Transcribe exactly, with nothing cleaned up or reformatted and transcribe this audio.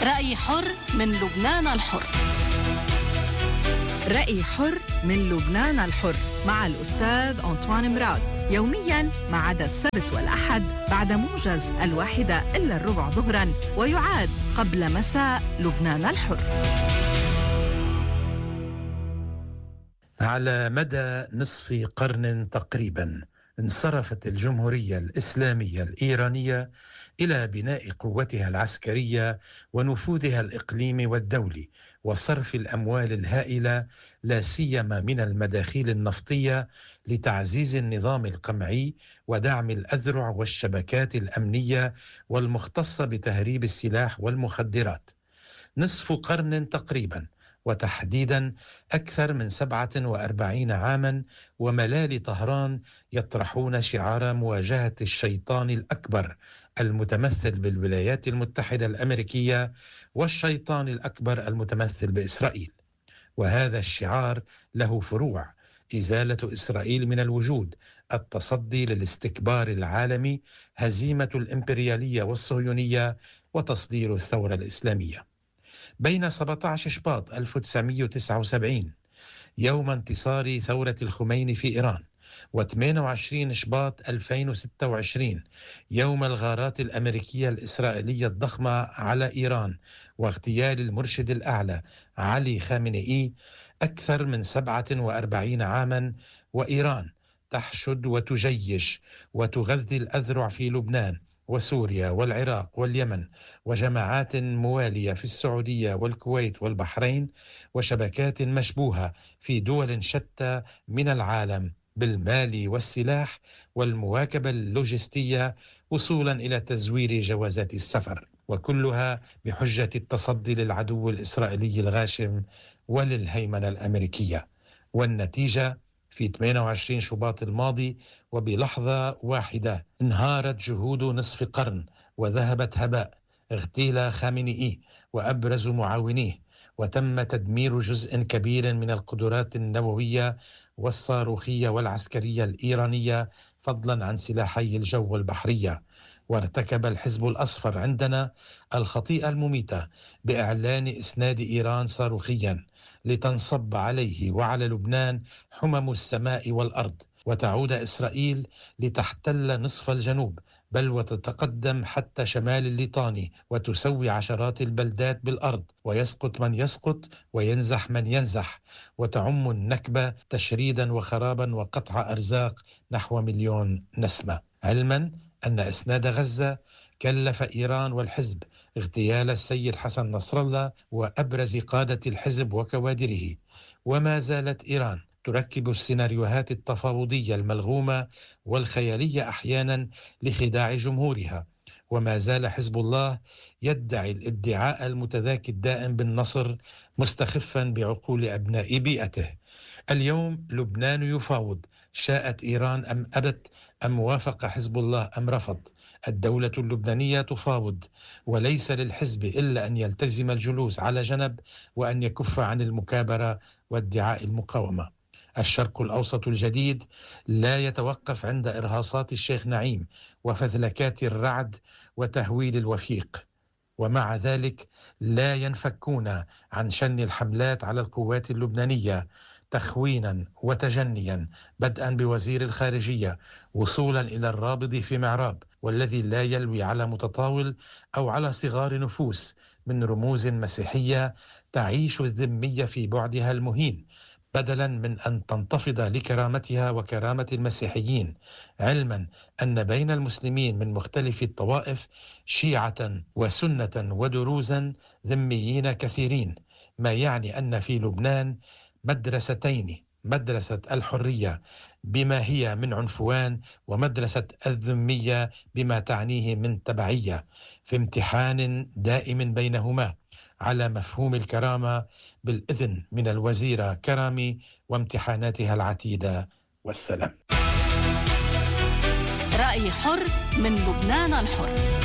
رأي حر من لبنان الحر. رأي حر من لبنان الحر مع الأستاذ أنطوان مراد، يومياً ما عدا السبت والأحد بعد موجز الواحدة إلا الربع ظهراً، ويعاد قبل مساء لبنان الحر. على مدى نصف قرن تقريباً انصرفت الجمهورية الإسلامية الإيرانية إلى بناء قوتها العسكرية ونفوذها الإقليمي والدولي وصرف الأموال الهائلة لا سيما من المداخيل النفطية لتعزيز النظام القمعي ودعم الأذرع والشبكات الأمنية والمختصة بتهريب السلاح والمخدرات. نصف قرن تقريباً، وتحديدا أكثر من سبعة وأربعين عاما، وملال طهران يطرحون شعار مواجهة الشيطان الأكبر المتمثل بالولايات المتحدة الأمريكية والشيطان الأكبر المتمثل بإسرائيل. وهذا الشعار له فروع: إزالة إسرائيل من الوجود، التصدي للاستكبار العالمي، هزيمة الإمبريالية والصهيونية، وتصدير الثورة الإسلامية. بين سبعة عشر شباط ألف وتسعمئة وتسعة وسبعين يوم انتصار ثورة الخميني في إيران، وثمانية وعشرين شباط ألفين وستة وعشرين يوم الغارات الأمريكية الإسرائيلية الضخمة على إيران واغتيال المرشد الأعلى علي خامنئي، أكثر من سبعة وأربعين عاما وإيران تحشد وتجيش وتغذي الأذرع في لبنان وسوريا والعراق واليمن، وجماعات موالية في السعودية والكويت والبحرين، وشبكات مشبوهة في دول شتى من العالم بالمال والسلاح والمواكبة اللوجستية وصولا إلى تزوير جوازات السفر، وكلها بحجة التصدي للعدو الإسرائيلي الغاشم وللهيمنة الأمريكية. والنتيجة في ثمانية وعشرين شباط الماضي، وبلحظة واحدة انهارت جهود نصف قرن وذهبت هباء. اغتيل خامنئي وأبرز معاونيه، وتم تدمير جزء كبير من القدرات النووية والصاروخية والعسكرية الإيرانية، فضلا عن سلاحي الجو والبحرية. وارتكب الحزب الأصفر عندنا الخطيئة المميتة بإعلان إسناد إيران صاروخيا لتنصب عليه وعلى لبنان حمم السماء والأرض، وتعود إسرائيل لتحتل نصف الجنوب، بل وتتقدم حتى شمال الليطاني وتسوي عشرات البلدات بالأرض، ويسقط من يسقط وينزح من ينزح، وتعم النكبة تشريدا وخرابا وقطع أرزاق نحو مليون نسمة. علما أن إسناد غزة كلف إيران والحزب اغتيال السيد حسن نصر الله وأبرز قادة الحزب وكوادره. وما زالت إيران تركب السيناريوهات التفاوضية الملغومة والخيالية أحيانا لخداع جمهورها، وما زال حزب الله يدعي الادعاء المتذاكى الدائم بالنصر مستخفا بعقول أبناء بيئته. اليوم لبنان يفاوض، شاءت إيران أم أبت، أم وافق حزب الله أم رفض. الدولة اللبنانية تفاوض، وليس للحزب إلا أن يلتزم الجلوس على جنب وأن يكف عن المكابرة وادعاء المقاومة. الشرق الأوسط الجديد لا يتوقف عند إرهاصات الشيخ نعيم وفذلكات الرعد وتهويل الوفيق، ومع ذلك لا ينفكون عن شن الحملات على القوات اللبنانية تخوينا وتجنيا، بدءا بوزير الخارجية وصولا إلى الرابض في معراب، والذي لا يلوي على متطاول أو على صغار نفوس من رموز مسيحية تعيش الذمية في بعدها المهين، بدلا من أن تنتفض لكرامتها وكرامة المسيحيين، علما أن بين المسلمين من مختلف الطوائف شيعة وسنة ودروزا ذميين كثيرين، ما يعني أن في لبنان مدرستين: مدرسة الحرية بما هي من عنفوان، ومدرسة الذمية بما تعنيه من تبعية، في امتحان دائم بينهما على مفهوم الكرامة بالإذن من الوزيرة كرامي وامتحاناتها العتيدة. والسلام. رأي حر من لبنان الحر.